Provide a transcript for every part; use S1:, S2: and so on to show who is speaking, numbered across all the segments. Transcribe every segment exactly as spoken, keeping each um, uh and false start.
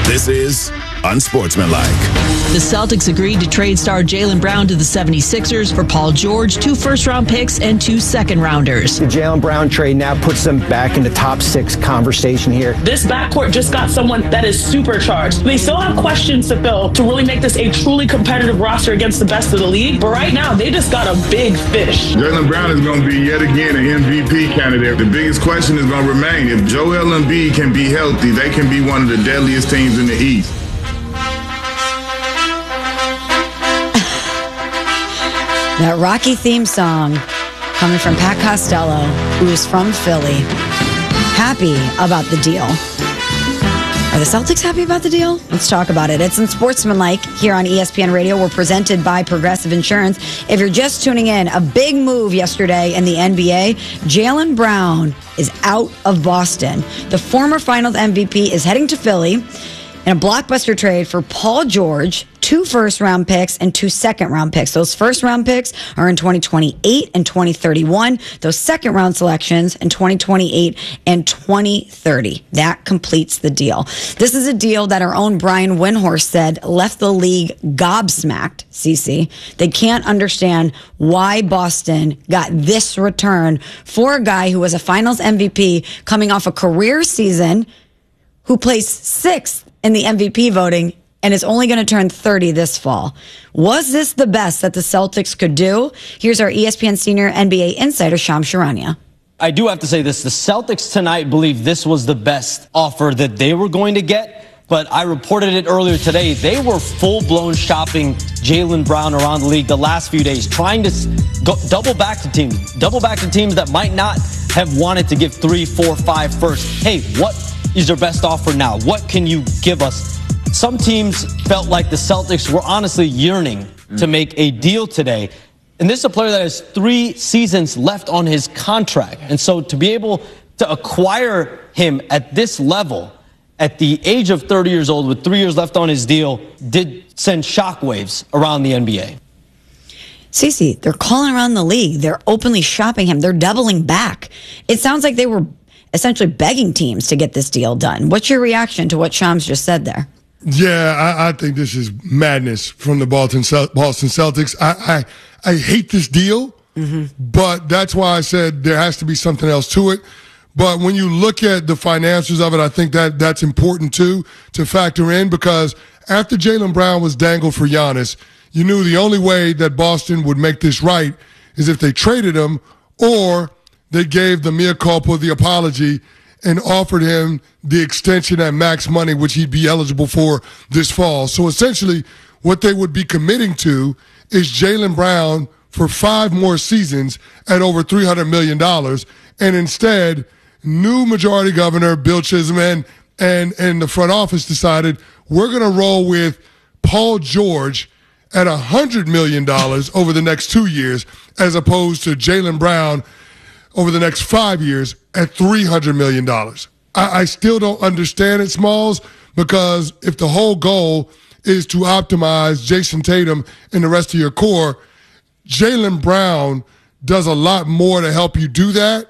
S1: This is Unsportsmanlike.
S2: The Celtics agreed to trade star Jaylen Brown to the seventy-sixers for Paul George, two first-round picks, and two second-rounders.
S3: The Jaylen Brown trade now puts them back in the top six conversation here.
S4: This backcourt just got someone that is supercharged. They still have questions to fill to really make this a truly competitive roster against the best of the league, but right now they just got a big fish.
S5: Jaylen Brown is going to be yet again an M V P candidate. The biggest question is going to remain, if Joel Embiid can be healthy, they can be one of the deadliest teams in the East.
S6: That Rocky theme song coming from Pat Costello, who is from Philly, happy about the deal. Are the Celtics happy about the deal? Let's talk about it. It's Unsportsmanlike here on E S P N Radio. We're presented by Progressive Insurance. If you're just tuning in, a big move yesterday in the N B A. Jaylen Brown is out of Boston. The former Finals M V P is heading to Philly in a blockbuster trade for Paul George, two first-round picks and two second-round picks. Those first-round picks are in twenty twenty-eight and twenty thirty-one. Those second-round selections in twenty twenty-eight and twenty thirty. That completes the deal. This is a deal that our own Brian Windhorst said left the league gobsmacked, Cece. They can't understand why Boston got this return for a guy who was a Finals M V P coming off a career season, who placed sixth in the M V P voting and is only going to turn thirty this fall. Was this the best that the Celtics could do? Here's our E S P N senior N B A insider, Shams Charania.
S7: I do have to say this. The Celtics tonight believe this was the best offer that they were going to get. But I reported it earlier today. They were full-blown shopping Jaylen Brown around the league the last few days, trying to go, double back to teams, double back to teams that might not have wanted to give three, four, five first. Hey, what is your best offer now? What can you give us? Some teams felt like the Celtics were honestly yearning mm. to make a deal today. And this is a player that has three seasons left on his contract. And so to be able to acquire him at this level, at the age of thirty years old with three years left on his deal, did send shockwaves around the N B A.
S6: Cece, they're calling around the league. They're openly shopping him. They're doubling back. It sounds like they were essentially begging teams to get this deal done. What's your reaction to what Shams just said there?
S8: Yeah, I, I think this is madness from the Boston Boston Celtics. I I, I hate this deal, mm-hmm. but that's why I said there has to be something else to it. But when you look at the financials of it, I think that that's important too to factor in, because after Jaylen Brown was dangled for Giannis, you knew the only way that Boston would make this right is if they traded him, or they gave the mea culpa, the apology, and offered him the extension at max money, which he'd be eligible for this fall. So essentially, what they would be committing to is Jaylen Brown for five more seasons at over three hundred million dollars. And instead, new majority governor Bill Chisholm and, and, and the front office decided we're going to roll with Paul George at one hundred million dollars over the next two years, as opposed to Jaylen Brown over the next five years at three hundred million dollars. I, I still don't understand it, Smalls, because if the whole goal is to optimize Jason Tatum and the rest of your core, Jaylen Brown does a lot more to help you do that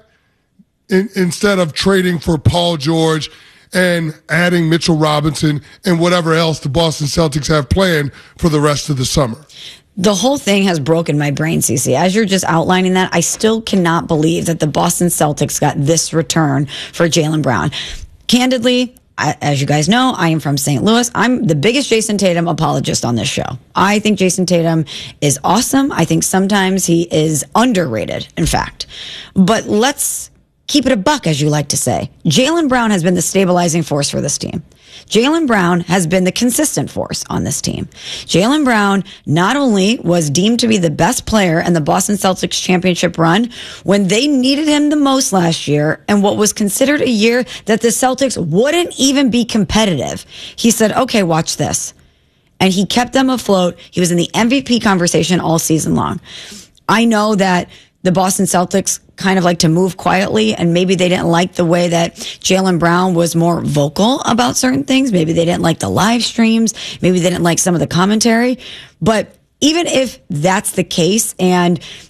S8: in, instead of trading for Paul George and adding Mitchell Robinson and whatever else the Boston Celtics have planned for the rest of the summer.
S6: The whole thing has broken my brain, Cece. As you're just outlining that, I still cannot believe that the Boston Celtics got this return for Jaylen Brown. Candidly, I, as you guys know, I am from Saint Louis. I'm the biggest Jason Tatum apologist on this show. I think Jason Tatum is awesome. I think sometimes he is underrated, in fact. But let's keep it a buck, as you like to say. Jaylen Brown has been the stabilizing force for this team. Jaylen Brown has been the consistent force on this team. Jaylen Brown not only was deemed to be the best player in the Boston Celtics championship run when they needed him the most last year, and what was considered a year that the Celtics wouldn't even be competitive. He said, okay, watch this. And he kept them afloat. He was in the M V P conversation all season long. I know that the Boston Celtics kind of like to move quietly, and maybe they didn't like the way that Jaylen Brown was more vocal about certain things. Maybe they didn't like the live streams. Maybe they didn't like some of the commentary. But even if that's the case, and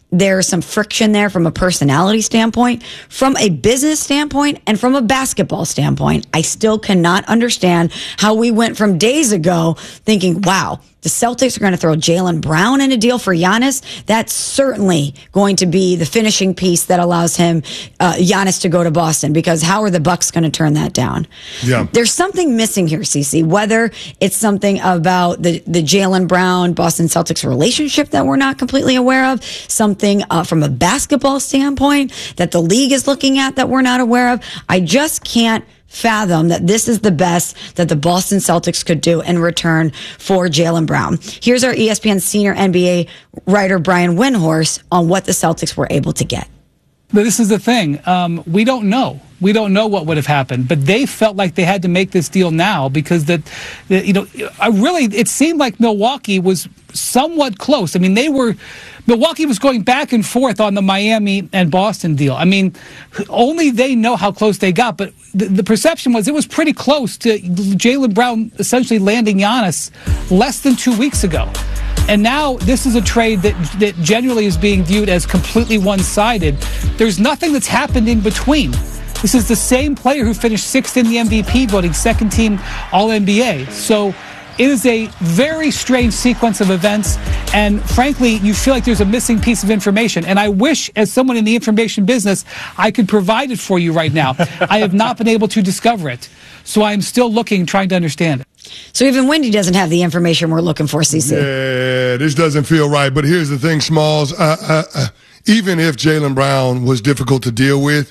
S6: there's some friction there from a personality standpoint. From a business standpoint and from a basketball standpoint, I still cannot understand how we went from days ago thinking, wow, the Celtics are going to throw Jaylen Brown in a deal for Giannis. That's certainly going to be the finishing piece that allows him, uh, Giannis, to go to Boston, because how are the Bucks going to turn that down?
S8: Yeah.
S6: There's something missing here, Cece, whether it's something about the, the Jaylen Brown Boston Celtics relationship that we're not completely aware of, something uh, from a basketball standpoint that the league is looking at that we're not aware of. I just can't fathom that this is the best that the Boston Celtics could do in return for Jaylen Brown. Here's our E S P N senior N B A writer Brian Windhorst on what the Celtics were able to get.
S9: But this is the thing. Um, we don't know. We don't know what would have happened, but they felt like they had to make this deal now because that, that you know, I really, it seemed like Milwaukee was somewhat close. I mean, they were, Milwaukee was going back and forth on the Miami and Boston deal. I mean, only they know how close they got, but the, the perception was it was pretty close to Jaylen Brown essentially landing Giannis less than two weeks ago. And now this is a trade that that generally is being viewed as completely one-sided. There's nothing that's happened in between. This is the same player who finished sixth in the M V P voting, second team All N B A. So it is a very strange sequence of events, and frankly, you feel like there's a missing piece of information. And I wish, as someone in the information business, I could provide it for you right now. I have not been able to discover it. So I'm still looking, trying to understand it.
S6: So even Wendy doesn't have the information we're looking for, C C.
S8: Yeah, this doesn't feel right. But here's the thing, Smalls. Uh, uh, uh, even if Jaylen Brown was difficult to deal with,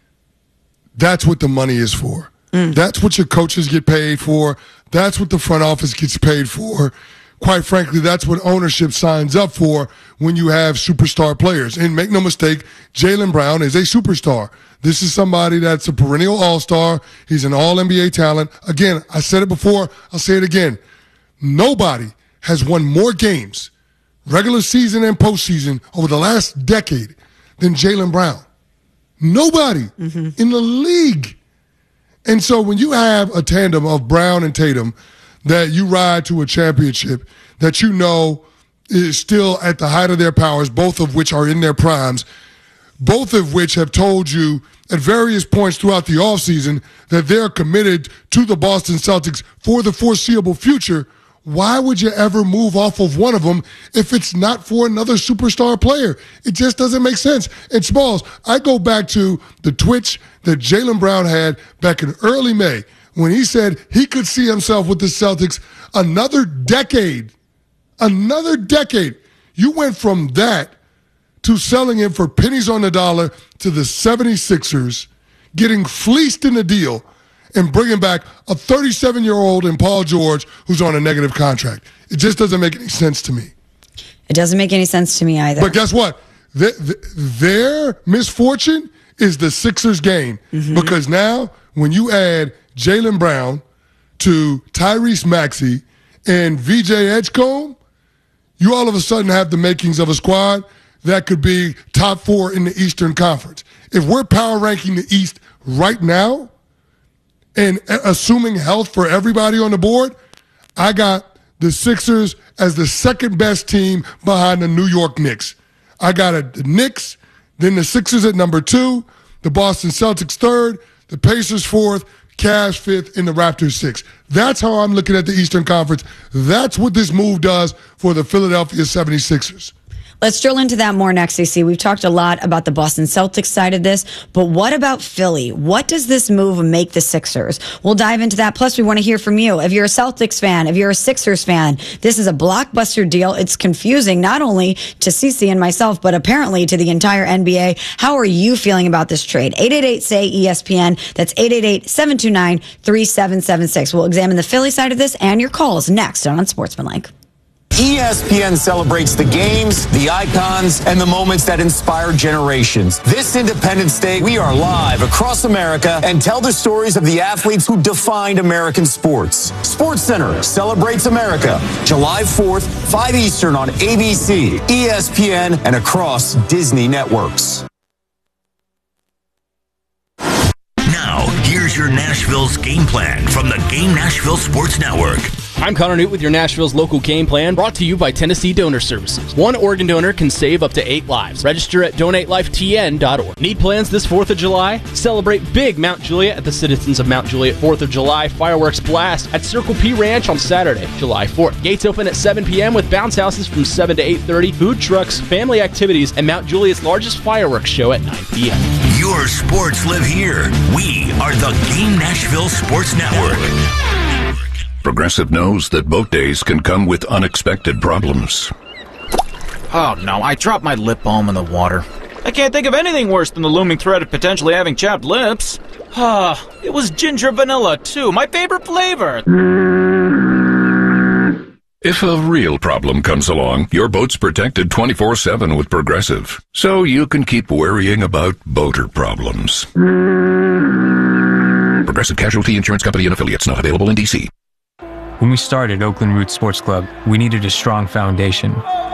S8: that's what the money is for. Mm. That's what your coaches get paid for. That's what the front office gets paid for. Quite frankly, that's what ownership signs up for when you have superstar players. And make no mistake, Jaylen Brown is a superstar. This is somebody that's a perennial all-star. He's an all-N B A talent. Again, I said it before. I'll say it again. Nobody has won more games, regular season and postseason, over the last decade than Jaylen Brown. Nobody mm-hmm. in the league. And so when you have a tandem of Brown and Tatum that you ride to a championship that you know is still at the height of their powers, both of which are in their primes, both of which have told you at various points throughout the offseason that they're committed to the Boston Celtics for the foreseeable future, why would you ever move off of one of them if it's not for another superstar player? It just doesn't make sense. And Smalls, I go back to the twitch that Jaylen Brown had back in early May when he said he could see himself with the Celtics another decade. Another decade. You went from that to selling him for pennies on the dollar to the seventy-sixers, getting fleeced in the deal, and bringing back a thirty-seven-year-old in Paul George who's on a negative contract. It just doesn't make any sense to me.
S6: It doesn't make any sense to me either.
S8: But guess what? The, the, their misfortune is the Sixers' gain. Mm-hmm. Because now when you add Jaylen Brown to Tyrese Maxey and V J Edgecombe, you all of a sudden have the makings of a squad that could be top four in the Eastern Conference. If we're power ranking the East right now, and assuming health for everybody on the board, I got the Sixers as the second best team behind the New York Knicks. I got a, the Knicks, then the Sixers at number two, the Boston Celtics third, the Pacers fourth, Cavs fifth, and the Raptors sixth. That's how I'm looking at the Eastern Conference. That's what this move does for the Philadelphia seventy-sixers.
S6: Let's drill into that more next, C C. We've talked a lot about the Boston Celtics side of this, but what about Philly? What does this move make the Sixers? We'll dive into that. Plus, we want to hear from you. If you're a Celtics fan, if you're a Sixers fan, this is a blockbuster deal. It's confusing not only to C C and myself, but apparently to the entire N B A. How are you feeling about this trade? eight eight eight, S A Y, E S P N. That's eight eight eight, seven two nine, three seven seven six. We'll examine the Philly side of this and your calls next on Unsportsmanlike.
S10: E S P N celebrates the games, the icons, and the moments that inspire generations. This Independence Day, we are live across America and tell the stories of the athletes who defined American sports. SportsCenter celebrates America, July fourth, five Eastern on A B C, E S P N, and across Disney networks.
S11: Now, here's
S1: Here's your Nashville's game plan from the Game Nashville Sports Network.
S11: I'm Connor Newt with your Nashville's local game plan, brought to you by Tennessee Donor Services. One organ donor can save up to eight lives. Register at donate life t n dot org. Need plans this fourth of July? Celebrate big Mount Juliet at the Citizens of Mount Juliet fourth of July fireworks blast at Circle P Ranch on Saturday, July fourth. Gates open at seven p.m. with bounce houses from seven to eight thirty, food trucks, family activities, and Mount Juliet's largest fireworks show at nine p.m.
S1: Your sports live here. We are the Game Nashville Sports Network.
S12: Progressive knows that boat days can come with unexpected problems.
S13: Oh no, I dropped my lip balm in the water. I can't think of anything worse than the looming threat of potentially having chapped lips. Ah, it was ginger vanilla too, my favorite flavor.
S12: If a real problem comes along, your boat's protected twenty-four seven with Progressive, so you can keep worrying about boater problems. Progressive Casualty Insurance Company and Affiliates, not available in D C.
S14: When we started Oakland Roots Sports Club, we needed a strong foundation.